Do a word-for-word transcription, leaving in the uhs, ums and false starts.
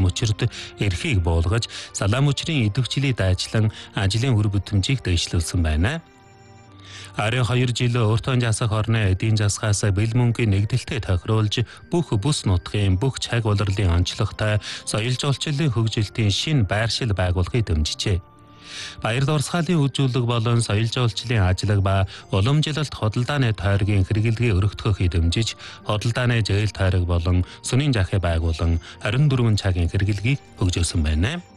мөчөрд эрхийг буулгаж, салаа мөчрийн идэвхжлийг дайчлан ажлын үр бүтэмжийг дэвшлүүлсэн байна. Арай хоёр жил өөртөө засах орны эдийн засгаас бэл мөнгөний нэгдэлтэд тохируулж бүх бүс нутгийн бүх чаг улирлын онцлогтой соёл жуулчлалын хөгжилтийн шинэ байршил байгуулахыг дэмжижээ. Баяр дурсгалын үзүүлэг болон соёл жуулчлалын ажлыг ба уламжлалт худалдааны тойргийн хэрэглэгээ өргөдөхөөхийг дэмжиж, худалдааны зээл тойрог болон сүнийн захыг байгуулан хорин дөрвөн цагийн хэрэглэгийг хөгжүүлсэн байна.